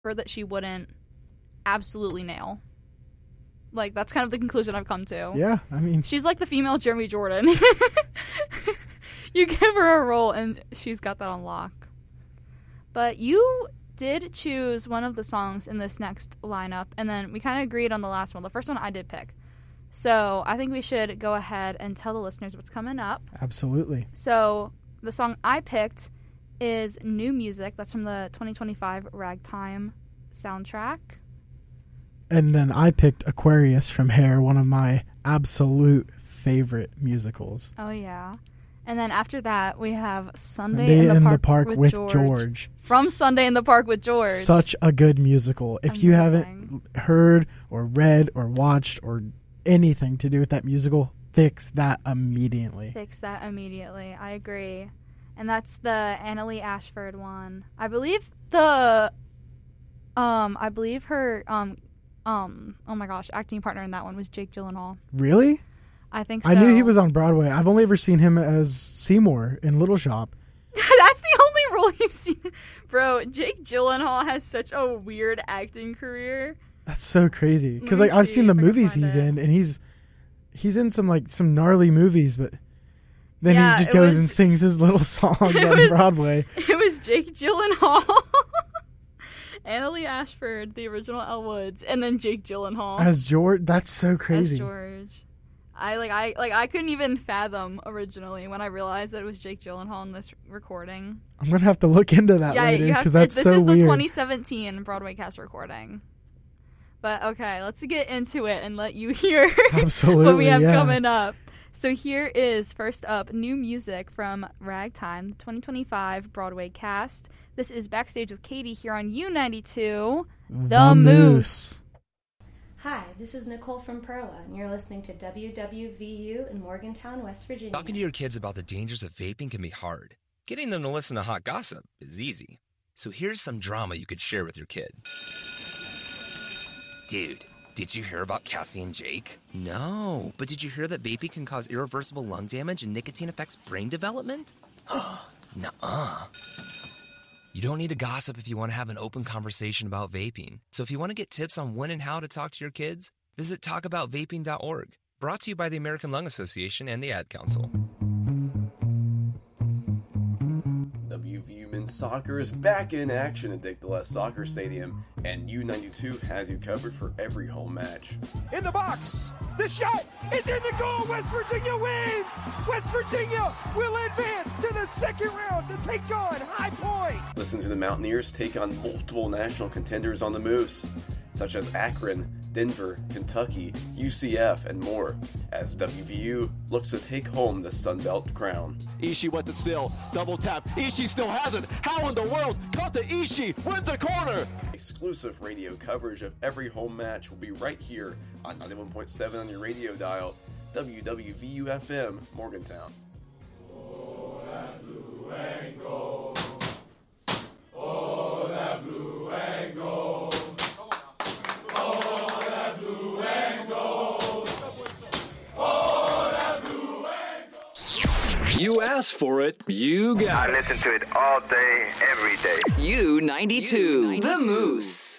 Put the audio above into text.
her that she wouldn't absolutely nail. Like, that's kind of the conclusion I've come to. Yeah, I mean... She's like the female Jeremy Jordan. You give her a role, and she's got that on lock. But you did choose one of the songs in this next lineup, and then we kind of agreed on the last one. The first one I did pick. So I think we should go ahead and tell the listeners what's coming up. Absolutely. So the song I picked is New Music. That's from the 2025 Ragtime soundtrack. And then I picked Aquarius from Hair, one of my absolute favorite musicals. Oh, yeah. And then after that, we have Sunday in the Park with George. From Sunday in the Park with George. Such a good musical. If you haven't heard or read or watched or anything to do with that musical, fix that immediately. Fix that immediately. I agree. And that's the Annalee Ashford one. I believe her oh my gosh, acting partner in that one was Jake Gyllenhaal. Really? I think so. I knew he was on Broadway. I've only ever seen him as Seymour in Little Shop. That's the only role you've seen. Bro, Jake Gyllenhaal has such a weird acting career. That's so crazy. Because like I've seen the movies he's in, and he's in some gnarly movies, but then he just goes and sings his little songs on Broadway. It was Jake Gyllenhaal. Annalee Ashford, the original Elle Woods, and then Jake Gyllenhaal as George. That's so crazy. As George, I couldn't even fathom originally when I realized that it was Jake Gyllenhaal in this recording. I'm gonna have to look into that later because that's so weird. This is the 2017 Broadway cast recording. But okay, let's get into it and let you hear what we have coming up. So here is, first up, New Music from Ragtime, 2025 Broadway cast. This is Backstage with Katie here on U92, The Moose. Hi, this is Nicole from Perla, and you're listening to WWVU in Morgantown, West Virginia. Talking to your kids about the dangers of vaping can be hard. Getting them to listen to hot gossip is easy. So here's some drama you could share with your kid. Dude, did you hear about Cassie and Jake? No, but did you hear that vaping can cause irreversible lung damage and nicotine affects brain development? Nuh-uh. You don't need to gossip if you want to have an open conversation about vaping. So if you want to get tips on when and how to talk to your kids, visit talkaboutvaping.org. Brought to you by the American Lung Association and the Ad Council. WVU Men's Soccer is back in action at Dick DeLess Soccer Stadium, and U92 has you covered for every home match. In the box, the shot is in the goal. West Virginia wins. West Virginia will advance to the second round to take on High Point. Listen to the Mountaineers take on multiple national contenders on the Moose, such as Akron, Denver, Kentucky, UCF, and more, as WVU looks to take home the Sunbelt crown. Ishii went it still, double tap, Ishii still has it, how in the world, caught the Ishii, wins the corner! Exclusive radio coverage of every home match will be right here on 91.7 on your radio dial, WWVU-FM, Morgantown. Oh, that blue and gold. Oh, that blue and gold. You asked for it, you got it. I listen to it all day, every day. U92, The Moose.